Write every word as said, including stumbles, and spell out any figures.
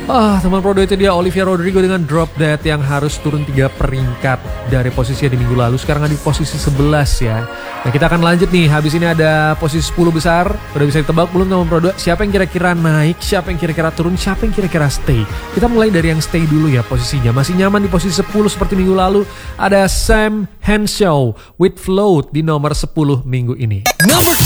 Ah, teman Prodo itu dia Olivia Rodrigo dengan Drop Dead yang harus turun tiga peringkat dari posisinya di minggu lalu. Sekarang ada di posisi sebelas ya. Nah, kita akan lanjut nih. Habis ini ada posisi sepuluh besar. Udah bisa ditebak belum teman Prodo? Siapa yang kira-kira naik, siapa yang kira-kira turun, siapa yang kira-kira stay? Kita mulai dari yang stay dulu ya posisinya. Masih nyaman di posisi sepuluh seperti minggu lalu. Ada Sam Henshaw with Float di nomor sepuluh minggu ini. Number